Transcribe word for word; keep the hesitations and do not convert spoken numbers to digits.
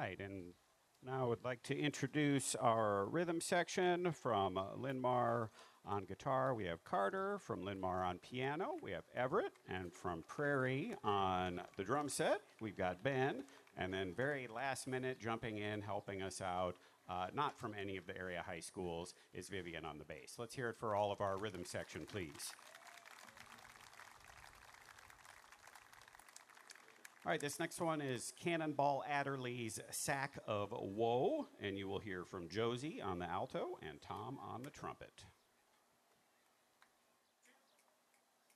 right, and now I would like to introduce our rhythm section from uh, Linmar on guitar. We have Carter from Linmar on piano. We have Everett, and from Prairie on the drum set, we've got Ben. And then very last minute jumping in, helping us out, uh, not from any of the area high schools, is Vivian on the bass. Let's hear it for all of our rhythm section, please. All right, this next one is Cannonball Adderley's Sack of Woe, and you will hear from Josie on the alto and Tom on the trumpet.